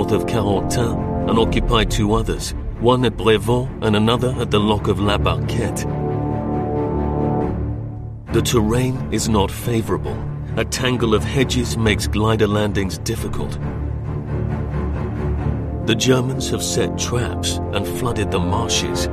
south of Carentan and occupied 2 others, one at Brévent and another at the lock of La Barquette. The terrain is not favorable. A tangle of hedges makes glider landings difficult. The Germans have set traps and flooded the marshes.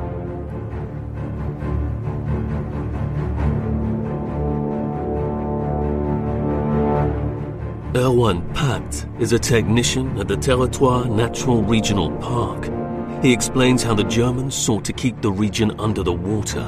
Erwan Pact is a technician at the Territoire Natural Regional Park. He explains how the Germans sought to keep the region under the water.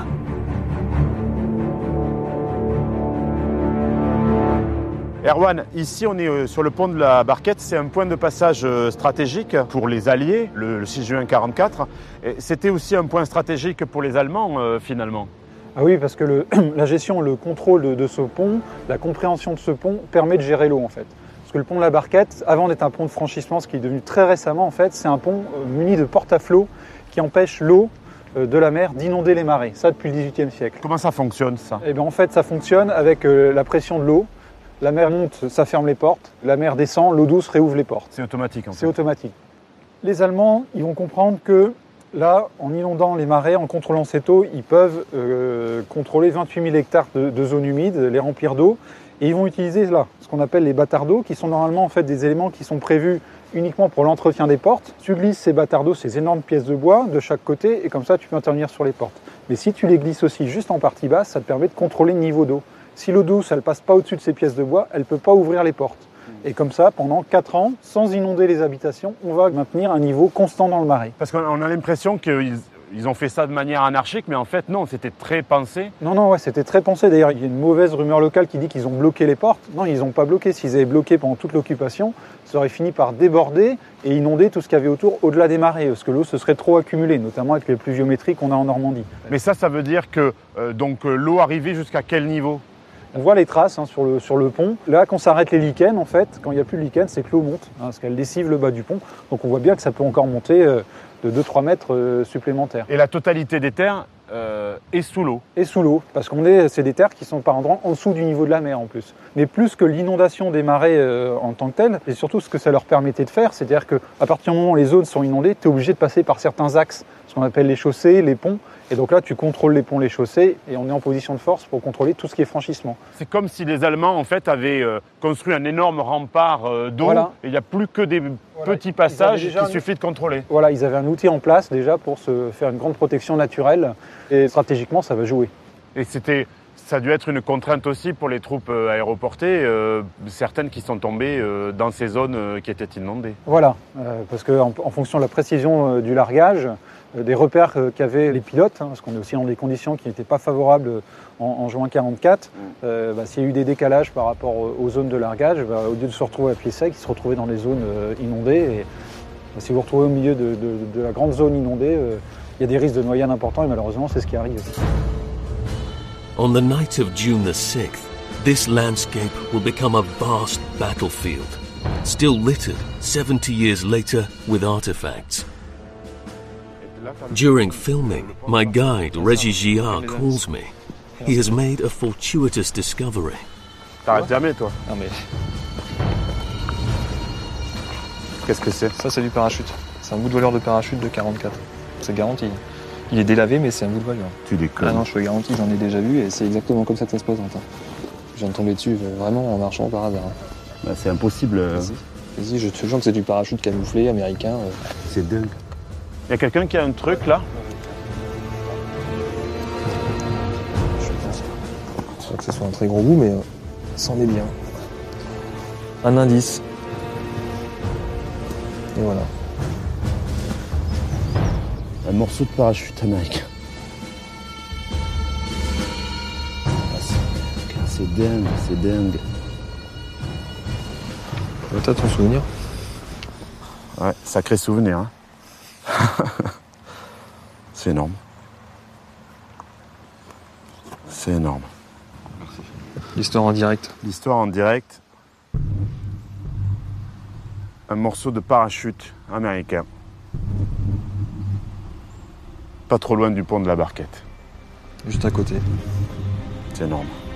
Erwan, ici on est sur le pont de la Barquette, c'est un point de passage stratégique pour les Alliés, le 6 juin 1944. C'était aussi un point stratégique pour les Allemands finalement. Ah oui, parce que la gestion, le contrôle de ce pont, la compréhension de ce pont permet de gérer l'eau en fait. Parce que le pont de la Barquette, avant d'être un pont de franchissement, ce qui est devenu très récemment en fait, c'est un pont muni de porte-à-flot qui empêche l'eau de la mer d'inonder les marais. Ça depuis le XVIIIe siècle. Comment ça fonctionne ça? Eh bien en fait ça fonctionne avec la pression de l'eau. La mer monte, ça ferme les portes. La mer descend, l'eau douce réouvre les portes. C'est automatique en fait. C'est automatique. Les Allemands, ils vont comprendre que là, en inondant les marais, en contrôlant cette eau, ils peuvent contrôler 28 000 hectares de zones humides, les remplir d'eau. Et ils vont utiliser là ce qu'on appelle les bâtards d'eau, qui sont normalement en fait des éléments qui sont prévus uniquement pour l'entretien des portes. Tu glisses ces bâtards d'eau, ces énormes pièces de bois de chaque côté, et comme ça tu peux intervenir sur les portes. Mais si tu les glisses aussi juste en partie basse, ça te permet de contrôler le niveau d'eau. Si l'eau douce, elle passe pas au-dessus de ces pièces de bois, elle peut pas ouvrir les portes. Et comme ça, pendant 4 ans, sans inonder les habitations, on va maintenir un niveau constant dans le marais. Parce qu'on a l'impression qu'ils ont fait ça de manière anarchique, mais en fait non, c'était très pensé. Non, ouais, c'était très pensé. D'ailleurs, il y a une mauvaise rumeur locale qui dit qu'ils ont bloqué les portes. Non, ils n'ont pas bloqué. S'ils avaient bloqué pendant toute l'occupation, ça aurait fini par déborder et inonder tout ce qu'il y avait autour, au-delà des marais, parce que l'eau se serait trop accumulée, notamment avec les pluviométries qu'on a en Normandie. Mais ça veut dire que l'eau arrivait jusqu'à quel niveau? On voit les traces sur le pont. Là, quand s'arrêtent les lichens, en fait, quand il n'y a plus de lichens, c'est que l'eau monte, parce qu'elle lessive le bas du pont. Donc on voit bien que ça peut encore monter de 2-3 mètres supplémentaires. Et la totalité des terres est sous l'eau? Et sous l'eau, parce c'est des terres qui sont par endroits en dessous du niveau de la mer en plus. Mais plus que l'inondation des marais en tant que telle, et surtout ce que ça leur permettait de faire, c'est-à-dire qu'à partir du moment où les zones sont inondées, tu es obligé de passer par certains axes, ce qu'on appelle les chaussées, les ponts. Et donc là, tu contrôles les ponts, les chaussées, et on est en position de force pour contrôler tout ce qui est franchissement. C'est comme si les Allemands, en fait, avaient construit un énorme rempart d'eau, voilà. Et il n'y a plus que des petits passages qu'il suffit de contrôler. Voilà, ils avaient un outil en place déjà pour se faire une grande protection naturelle, et stratégiquement, ça va jouer. Et ça a dû être une contrainte aussi pour les troupes aéroportées, certaines qui sont tombées dans ces zones qui étaient inondées. Voilà, parce qu'en fonction de la précision du largage, des repères qu'avaient les pilotes, parce qu'on est aussi dans des conditions qui n'étaient pas favorables en juin 1944, s'il y a eu des décalages par rapport aux zones de largage, au lieu de se retrouver à pied sec, ils se retrouvaient dans des zones inondées. Et si vous vous retrouvez au milieu de la grande zone inondée, il y a des risques de noyade importants et malheureusement c'est ce qui arrive. On the night of June the 6th, this landscape will become a vast battlefield, still littered 70 years later with artifacts. During filming, my guide, Régis Giard, calls me. He has made a fortuitous discovery. T'arrêtes jamais, toi? Non mais... Qu'est-ce que c'est? Ça, c'est du parachute. C'est un bout de voleur de parachute de 44. C'est garanti. Il est délavé, mais c'est un bout de voleur. Tu déconnes. Ah non, je te garantis, j'en ai déjà vu et c'est exactement comme ça que ça se présente. Je viens de tomber dessus vraiment en marchant par hasard. Bah, c'est impossible. Vas-y, je te jure que c'est du parachute camouflé américain. C'est dingue. Il y a quelqu'un qui a un truc là? Je sais pas que ce soit un très gros bout, mais c'en est bien. Un indice. Et voilà. Un morceau de parachute américain. C'est dingue, c'est dingue. T'as ton souvenir? Ouais, sacré souvenir. Hein. C'est énorme. C'est énorme. Merci. L'histoire en direct. L'histoire en direct. Un morceau de parachute américain. Pas trop loin du pont de la Barquette. Juste à côté. C'est énorme.